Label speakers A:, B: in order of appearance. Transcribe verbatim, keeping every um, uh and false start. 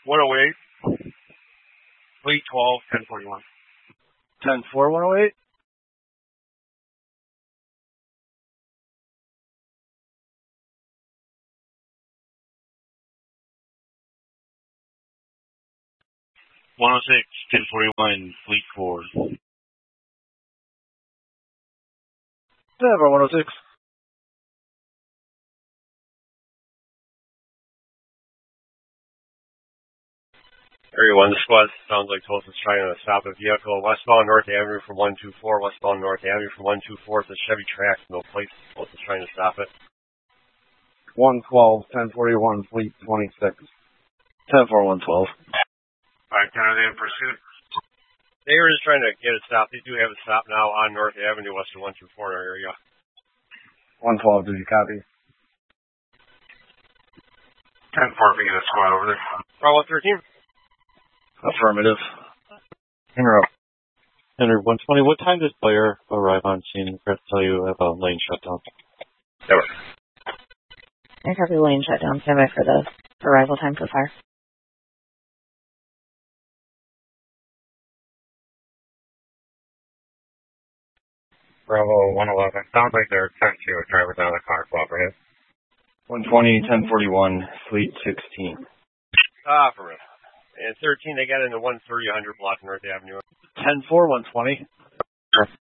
A: one oh eight. Fleet twelve, ten forty-one.
B: ten four, one oh eight.
A: one oh six, ten forty-one, Fleet four.
B: Denver, one oh six.
A: Area one, the squad sounds like Tulsa's trying to stop a vehicle westbound North Avenue from one two four, westbound North Avenue from one two four. It's a Chevy Trax, no plates. Tulsa's trying to stop it.
C: one twelve, ten forty-one, Fleet twenty-six.
B: ten four, one twelve.
A: Alright, ten, are they in pursuit? They were just trying to get it stopped. They do have it stopped now on North Avenue, west of one two four in our area.
C: one twelve, did you copy?
A: ten four, we get a squad over there. Bravo thirteen.
B: Affirmative.
C: Interrupt.
D: Henry one twenty, what time does Blair arrive on scene and tell you about lane shutdown?
A: Never.
E: I copy lane shutdown. Stand by for the arrival time for fire.
A: Bravo one eleven. Sounds like they're sent to a driver down the car cooperative.
B: one twenty, ten forty-one, Fleet sixteen.
A: Ah, for real. And thirteen, they got into one thirty, one hundred block North Avenue.
B: ten four, one twenty.